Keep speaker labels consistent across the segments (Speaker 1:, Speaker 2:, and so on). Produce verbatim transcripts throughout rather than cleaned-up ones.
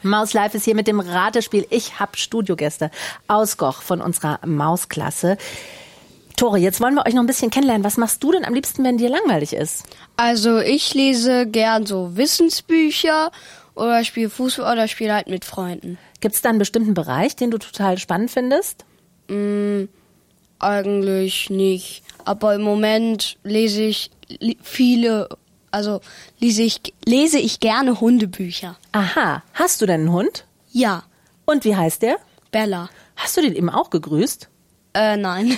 Speaker 1: Maus Live ist hier mit dem Ratespiel. Ich habe Studiogäste aus Goch von unserer Mausklasse. Tore, jetzt wollen wir euch noch ein bisschen kennenlernen. Was machst du denn am liebsten, wenn dir langweilig ist?
Speaker 2: Also ich lese gern so Wissensbücher oder spiele Fußball oder spiele halt mit Freunden.
Speaker 1: Gibt es da einen bestimmten Bereich, den du total spannend findest?
Speaker 2: Mm, eigentlich nicht. Aber im Moment lese ich viele, also lese ich, lese ich gerne Hundebücher.
Speaker 1: Aha. Hast du denn einen Hund?
Speaker 2: Ja.
Speaker 1: Und wie heißt der?
Speaker 2: Bella.
Speaker 1: Hast du den eben auch gegrüßt?
Speaker 2: Äh, nein.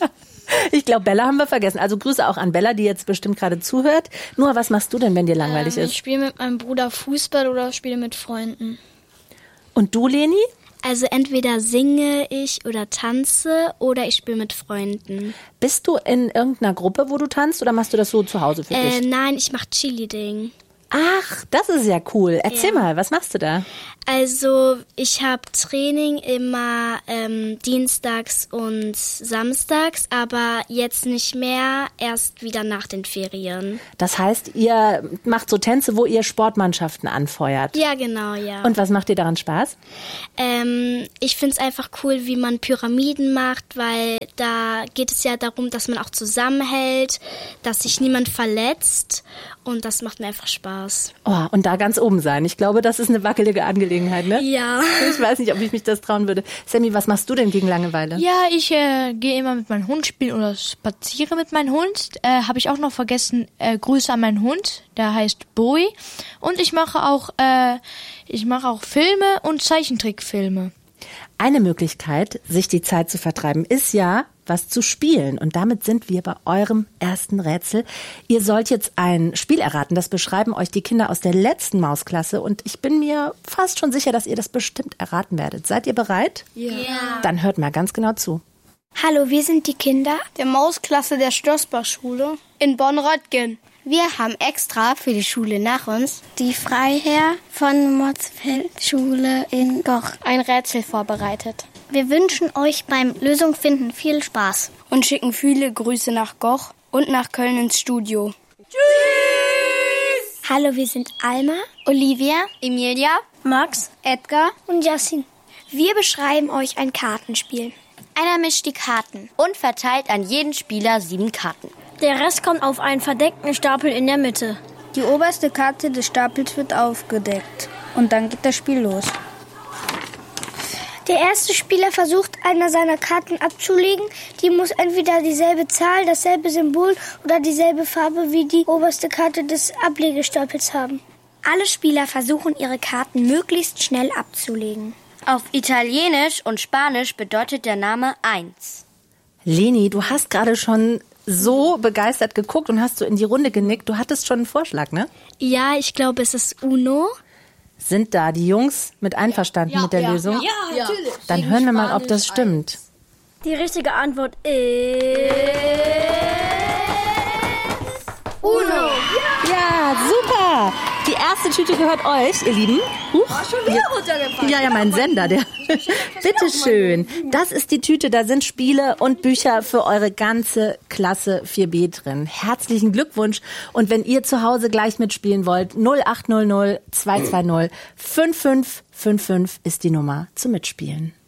Speaker 1: Ich glaube, Bella haben wir vergessen. Also Grüße auch an Bella, die jetzt bestimmt gerade zuhört. Noah, was machst du denn, wenn dir langweilig
Speaker 3: ähm,
Speaker 1: ist?
Speaker 3: Ich spiele mit meinem Bruder Fußball oder spiele mit Freunden.
Speaker 1: Und du, Leni?
Speaker 4: Also entweder singe ich oder tanze oder ich spiele mit Freunden.
Speaker 1: Bist du in irgendeiner Gruppe, wo du tanzt, oder machst du das so zu Hause für
Speaker 4: Äh,
Speaker 1: dich?
Speaker 4: nein, ich mache Chili-Ding.
Speaker 1: Ach, das ist ja cool. Erzähl
Speaker 4: Ja.
Speaker 1: mal, was machst du da?
Speaker 4: Also ich habe Training immer ähm, dienstags und samstags, aber jetzt nicht mehr, erst wieder nach den Ferien.
Speaker 1: Das heißt, ihr macht so Tänze, wo ihr Sportmannschaften anfeuert.
Speaker 4: Ja, genau, ja.
Speaker 1: Und was macht dir daran Spaß?
Speaker 4: Ähm, ich finde es einfach cool, wie man Pyramiden macht, weil da geht es ja darum, dass man auch zusammenhält, dass sich niemand verletzt, und das macht mir einfach Spaß.
Speaker 1: Oh, und da ganz oben sein. Ich glaube, das ist eine wackelige Angelegenheit, ne?
Speaker 4: Ja.
Speaker 1: Ich weiß nicht, ob ich mich das trauen würde. Sammy, was machst du denn gegen Langeweile?
Speaker 5: Ja, ich äh, gehe immer mit meinem Hund spielen oder spaziere mit meinem Hund. Äh, Habe ich auch noch vergessen, äh, Grüße an meinen Hund, der heißt Bowie. Und ich mache auch, äh, ich mache auch Filme und Zeichentrickfilme.
Speaker 1: Eine Möglichkeit, sich die Zeit zu vertreiben, ist ja, was zu spielen. Und damit sind wir bei eurem ersten Rätsel. Ihr sollt jetzt ein Spiel erraten. Das beschreiben euch die Kinder aus der letzten Mausklasse. Und ich bin mir fast schon sicher, dass ihr das bestimmt erraten werdet. Seid ihr bereit?
Speaker 4: Ja.
Speaker 1: Dann hört mal ganz genau zu.
Speaker 4: Hallo, wir sind die Kinder
Speaker 2: Der Mausklasse der Schlossbachschule in Bonn-Röttgen.
Speaker 6: Wir haben extra für die Schule nach uns
Speaker 4: die Freiherr von Motzfeld-Schule in Goch
Speaker 6: ein Rätsel vorbereitet. Wir wünschen euch beim Lösungfinden viel Spaß.
Speaker 2: Und schicken viele Grüße nach Goch und nach Köln ins Studio.
Speaker 4: Hallo, wir sind Alma,
Speaker 6: Olivia, Emilia,
Speaker 4: Max,
Speaker 6: Edgar
Speaker 4: und Yassin. Wir beschreiben euch ein Kartenspiel.
Speaker 6: Einer mischt die Karten und verteilt an jeden Spieler sieben Karten.
Speaker 4: Der Rest kommt auf einen verdeckten Stapel in der Mitte.
Speaker 7: Die oberste Karte des Stapels wird aufgedeckt. Und dann geht das Spiel los.
Speaker 4: Der erste Spieler versucht, einer seiner Karten abzulegen. Die muss entweder dieselbe Zahl, dasselbe Symbol oder dieselbe Farbe wie die oberste Karte des Ablegestapels haben. Alle Spieler versuchen, ihre Karten möglichst schnell abzulegen.
Speaker 6: Auf Italienisch und Spanisch bedeutet der Name eins.
Speaker 1: Leni, du hast gerade schon so begeistert geguckt und hast so in die Runde genickt. Du hattest schon einen Vorschlag, ne?
Speaker 4: Ja, ich glaube, es ist Uno.
Speaker 1: Sind da die Jungs mit einverstanden ja, mit der
Speaker 2: ja,
Speaker 1: Lösung?
Speaker 2: Ja, ja, natürlich.
Speaker 1: Dann hören wir mal, ob das stimmt.
Speaker 4: Die richtige Antwort ist
Speaker 1: Uno. Ja, super. Die erste Tüte gehört euch, ihr Lieben. Huch.
Speaker 2: Oh, schon wieder runtergefallen.
Speaker 1: Ja, ja, mein Sender, der. Bitteschön. Das ist die Tüte, da sind Spiele und Bücher für eure ganze Klasse vier B drin. Herzlichen Glückwunsch. Und wenn ihr zu Hause gleich mitspielen wollt, null acht null null zwei zwei null fünf fünf fünf fünf ist die Nummer zum Mitspielen.